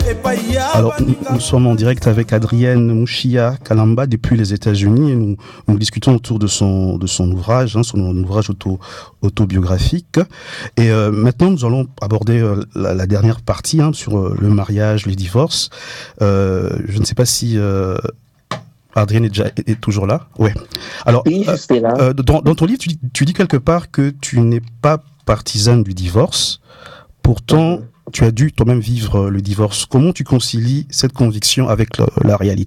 Alors, nous sommes en direct avec Adrienne Mouchia Kalamba depuis les États-Unis et nous discutons autour de son ouvrage, son ouvrage autobiographique. Et maintenant, nous allons aborder la dernière partie sur le mariage, les divorces. Je ne sais pas si Adrienne est toujours là. Ouais. Alors, oui, je suis là. Dans ton livre, tu dis quelque part que tu n'es pas partisane du divorce. Pourtant, tu as dû toi-même vivre le divorce. Comment tu concilies cette conviction avec la réalité ?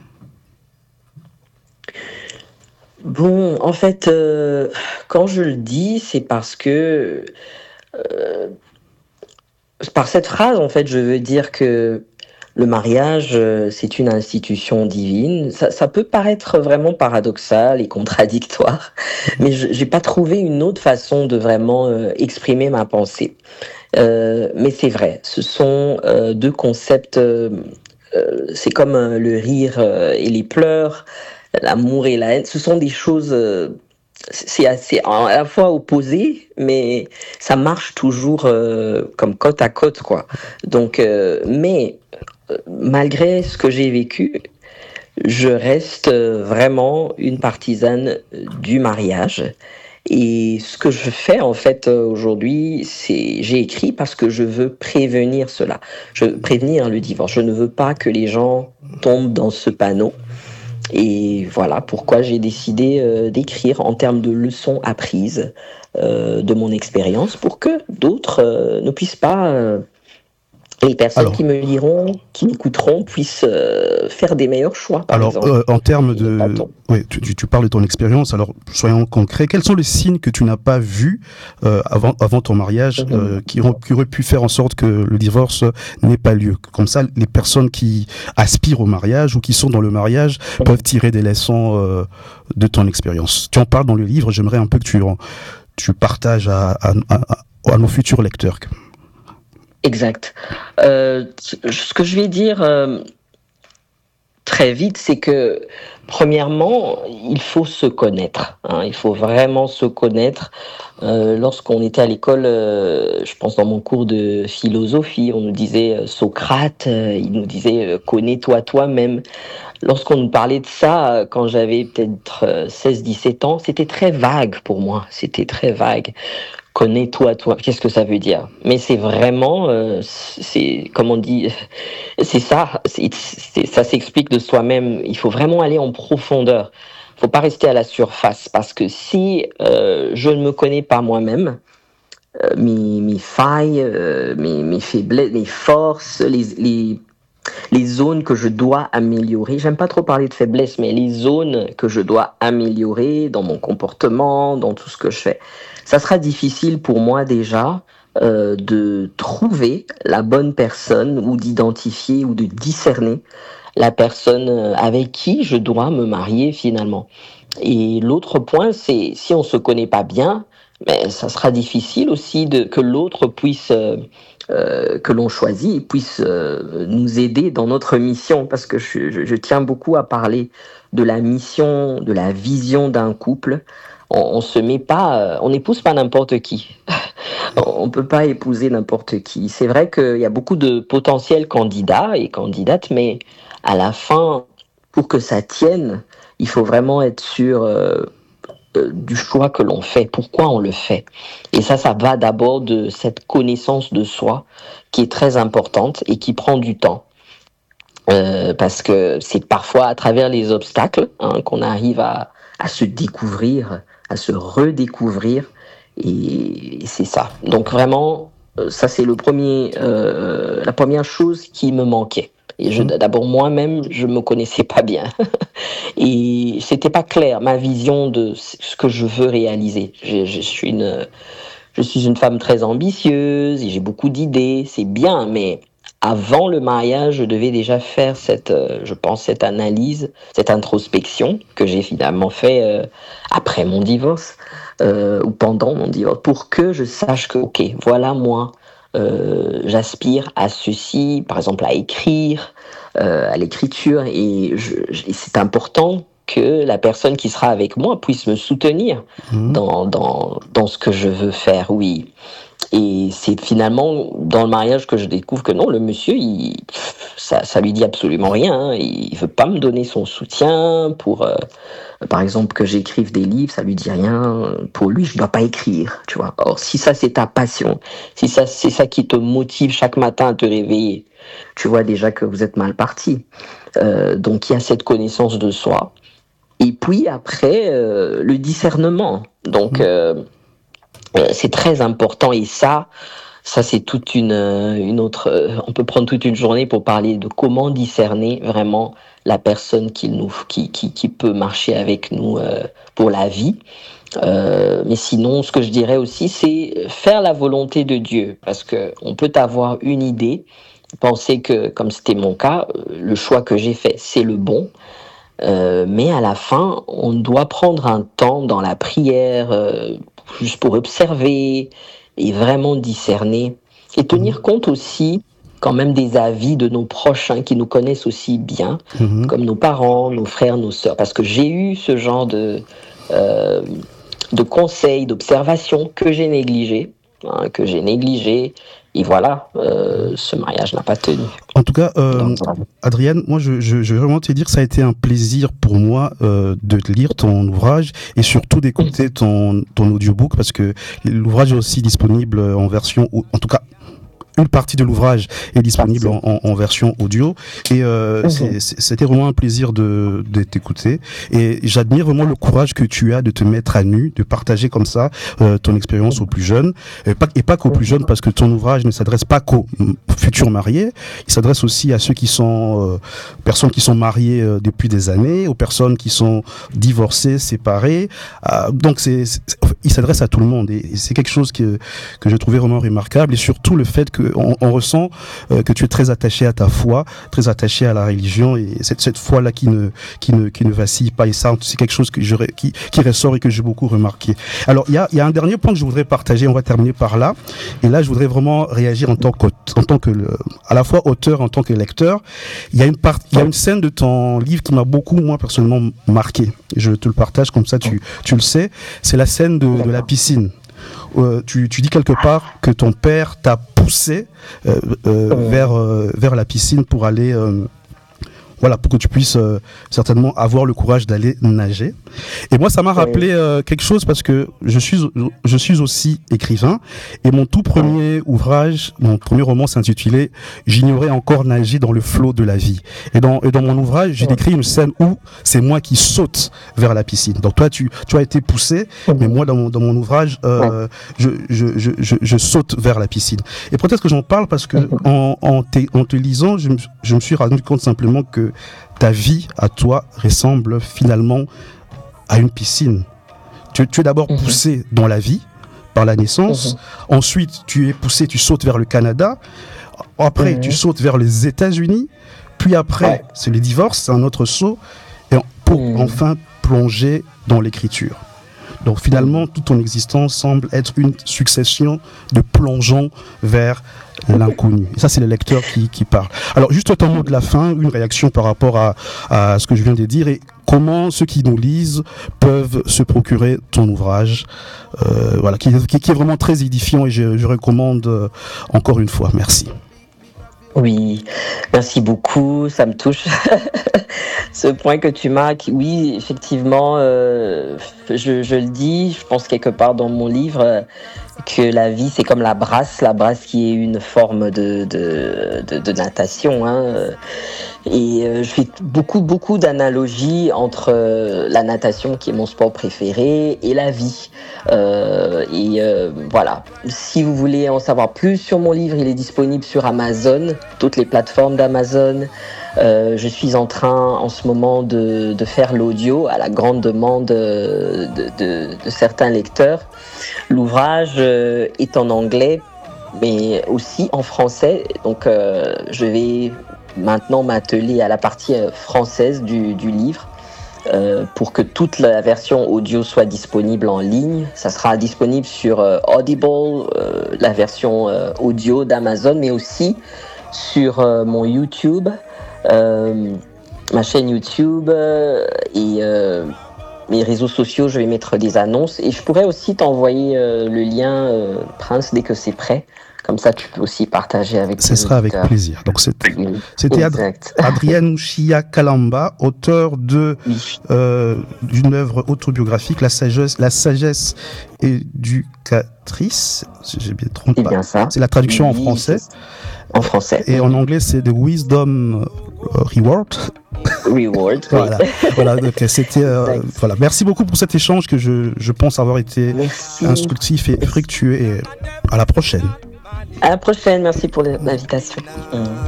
Bon, en fait, quand je le dis, c'est parce que par cette phrase, en fait, je veux dire que le mariage, c'est une institution divine. Ça peut paraître vraiment paradoxal et contradictoire, mais j'ai pas trouvé une autre façon de vraiment exprimer ma pensée. Mais c'est vrai, ce sont deux concepts, c'est comme le rire et les pleurs, l'amour et la haine, ce sont des choses, c'est assez à la fois opposé, mais ça marche toujours comme côte à côte, quoi. Donc, mais malgré ce que j'ai vécu, je reste vraiment une partisane du mariage. Et ce que je fais en fait aujourd'hui, j'ai écrit parce que je veux prévenir cela. Je veux prévenir le divorce. Je ne veux pas que les gens tombent dans ce panneau. Et voilà pourquoi j'ai décidé d'écrire en termes de leçons apprises de mon expérience pour que d'autres ne puissent pas... les personnes qui me liront, qui m'écouteront, puissent faire des meilleurs choix, par exemple. En termes de... Oui, tu parles de ton expérience, alors soyons concrets. Quels sont les signes que tu n'as pas vus avant ton mariage qui auraient pu faire en sorte que le divorce n'ait pas lieu ? Comme ça, les personnes qui aspirent au mariage ou qui sont dans le mariage peuvent tirer des leçons de ton expérience. Tu en parles dans le livre, j'aimerais un peu que tu partages à nos futurs lecteurs. Exact. Ce que je vais dire très vite, c'est que premièrement, il faut se connaître. Il faut vraiment se connaître. Lorsqu'on était à l'école, je pense dans mon cours de philosophie, on nous disait Socrate, il nous disait connais-toi toi-même. Lorsqu'on nous parlait de ça, quand j'avais peut-être 16-17 ans, c'était très vague pour moi. C'était très vague. Connais-toi, toi. Qu'est-ce que ça veut dire ? Mais c'est vraiment, c'est comme on dit, c'est ça. Ça s'explique de soi-même. Il faut vraiment aller en profondeur. Il faut pas rester à la surface parce que si je ne me connais pas moi-même, mes failles, mes faiblesses, mes forces, les zones que je dois améliorer. J'aime pas trop parler de faiblesse, mais les zones que je dois améliorer dans mon comportement, dans tout ce que je fais. Ça sera difficile pour moi déjà de trouver la bonne personne ou d'identifier ou de discerner la personne avec qui je dois me marier finalement. Et l'autre point, c'est si on se connaît pas bien, mais ça sera difficile aussi que l'autre puisse que l'on choisit puisse nous aider dans notre mission, parce que je tiens beaucoup à parler de la mission, de la vision d'un couple. On se met pas, on n'épouse pas n'importe qui. On peut pas épouser n'importe qui. C'est vrai qu'il y a beaucoup de potentiels candidats et candidates, mais à la fin, pour que ça tienne, il faut vraiment être sûr du choix que l'on fait, pourquoi on le fait. Et ça va d'abord de cette connaissance de soi qui est très importante et qui prend du temps. Parce que c'est parfois à travers les obstacles qu'on arrive à se découvrir, à se redécouvrir. Et c'est ça. Donc vraiment, ça c'est la première chose qui me manquait. Et d'abord moi-même, je me connaissais pas bien. Et c'était pas clair, ma vision de ce que je veux réaliser. Je suis une femme très ambitieuse et j'ai beaucoup d'idées, c'est bien, mais avant le mariage, je devais déjà faire cette analyse, cette introspection que j'ai finalement fait après mon divorce ou pendant mon divorce, pour que je sache que, ok, voilà moi, j'aspire à ceci, par exemple à écrire, à l'écriture, et c'est important que la personne qui sera avec moi puisse me soutenir dans ce que je veux faire, oui. Et c'est finalement dans le mariage que je découvre que non, le monsieur, ça lui dit absolument rien. Hein. Il veut pas me donner son soutien pour, par exemple, que j'écrive des livres, ça lui dit rien. Pour lui, je dois pas écrire, tu vois. Or, si ça c'est ta passion, si ça c'est ça qui te motive chaque matin à te réveiller, tu vois déjà que vous êtes mal parti. Donc il y a cette connaissance de soi. Et puis après, le discernement. Donc c'est très important et ça c'est toute une autre. On peut prendre toute une journée pour parler de comment discerner vraiment la personne qui peut marcher avec nous pour la vie. Mais sinon, ce que je dirais aussi, c'est faire la volonté de Dieu, parce que on peut avoir une idée, penser que, comme c'était mon cas, le choix que j'ai fait, c'est le bon. Mais à la fin, on doit prendre un temps dans la prière, juste pour observer et vraiment discerner et tenir compte aussi quand même des avis de nos proches qui nous connaissent aussi bien, comme nos parents, nos frères, nos sœurs. Parce que j'ai eu ce genre de conseils, d'observations que j'ai négligées, et voilà, ce mariage n'a pas tenu. En tout cas, Adrienne, moi je vais vraiment te dire que ça a été un plaisir pour moi de lire ton ouvrage et surtout d'écouter ton audiobook, parce que l'ouvrage est aussi disponible en version, en tout cas une partie de l'ouvrage est disponible en version audio, et c'était vraiment un plaisir de t'écouter, et j'admire vraiment le courage que tu as de te mettre à nu, de partager comme ça ton expérience aux plus jeunes, et pas qu'aux plus jeunes, parce que ton ouvrage ne s'adresse pas qu'aux futurs mariés, il s'adresse aussi à ceux qui sont personnes qui sont mariées depuis des années, aux personnes qui sont divorcées, séparées, donc il s'adresse à tout le monde, et c'est quelque chose que je trouvais vraiment remarquable, et surtout le fait que on ressent que tu es très attaché à ta foi, très attaché à la religion, et cette foi-là qui ne vacille pas, et ça, c'est quelque chose qui ressort et que j'ai beaucoup remarqué. Alors, il y a un dernier point que je voudrais partager, on va terminer par là, et là, je voudrais vraiment réagir en tant que à la fois auteur, en tant que lecteur. Il y a une scène de ton livre qui m'a beaucoup, moi, personnellement, marqué. Je te le partage, comme ça, tu le sais. C'est la scène de la piscine. Tu dis quelque part que ton père t'a poussé vers la piscine pour aller pour que tu puisses certainement avoir le courage d'aller nager. Et moi, ça m'a rappelé quelque chose, parce que je suis aussi écrivain, et mon tout premier ouvrage, mon premier roman s'intitulait « J'ignorais encore nager dans le flot de la vie ». Et dans mon ouvrage, j'ai décrit une scène où c'est moi qui saute vers la piscine. Donc toi, tu as été poussé, mais moi, dans mon ouvrage, je saute vers la piscine. Et peut-être que j'en parle parce que en te lisant, je me suis rendu compte simplement que ta vie à toi ressemble finalement à une piscine. Tu es d'abord poussé dans la vie par la naissance, ensuite tu es poussé, tu sautes vers le Canada, après tu sautes vers les États-Unis, puis après c'est le divorce, c'est un autre saut, et pour enfin plonger dans l'écriture. Donc finalement, toute ton existence semble être une succession de plongeons vers l'inconnu. Et ça, c'est le lecteur qui parle. Alors, juste un mot de la fin, une réaction par rapport à ce que je viens de dire, et comment ceux qui nous lisent peuvent se procurer ton ouvrage, qui est vraiment très édifiant, et je recommande encore une fois. Merci. Oui, merci beaucoup, ça me touche. Ce point que tu marques, oui, effectivement, je le dis, je pense quelque part dans mon livre, que la vie c'est comme la brasse qui est une forme de natation, et je fais beaucoup d'analogies entre la natation, qui est mon sport préféré, et la vie. Voilà. Si vous voulez en savoir plus sur mon livre, il est disponible sur Amazon, toutes les plateformes d'Amazon. Je suis en train en ce moment de faire l'audio à la grande demande de certains lecteurs. L'ouvrage est en anglais, mais aussi en français. Donc je vais maintenant m'atteler à la partie française du livre, pour que toute la version audio soit disponible en ligne. Ça sera disponible sur Audible, la version audio d'Amazon, mais aussi sur mon YouTube, ma chaîne YouTube, et mes réseaux sociaux, je vais mettre des annonces. Et je pourrais aussi t'envoyer le lien, Prince, dès que c'est prêt. Comme ça, tu peux aussi partager avec Ce sera avec plaisir. Donc, c'était Adrienne Chia Kalamba, auteur d'une œuvre autobiographique, La sagesse éducatrice. J'ai bien trompé. C'est bien ça. C'est la traduction en français. En français. Et en anglais, c'est The Wisdom Reward. Reward. Voilà. Donc c'était voilà. Merci beaucoup pour cet échange que je pense avoir été instructif et fructueux. Et à la prochaine. À la prochaine. Merci pour l'invitation.